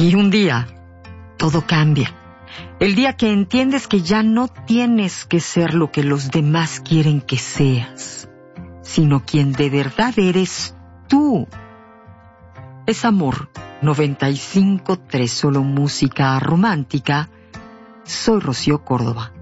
Y un día, todo cambia. El día que entiendes que ya no tienes que ser lo que los demás quieren que seas, sino quien de verdad eres tú. Es Amor 95.3, solo música romántica. Soy Rocío Córdoba.